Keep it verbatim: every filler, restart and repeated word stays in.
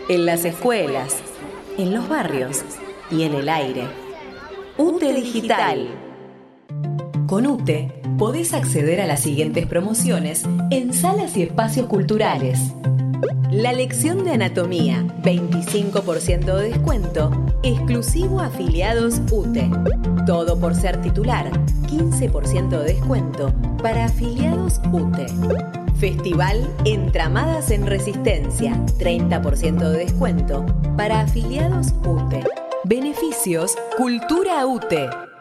en las escuelas, en los barrios y en el aire. UTE Digital. Con UTE podés acceder a las siguientes promociones en salas y espacios culturales. La lección de anatomía, veinticinco por ciento de descuento, exclusivo a afiliados UTE. Todo por ser titular, quince por ciento de descuento para afiliados UTE. Festival Entramadas en Resistencia, treinta por ciento de descuento para afiliados UTE. Beneficios Cultura UTE.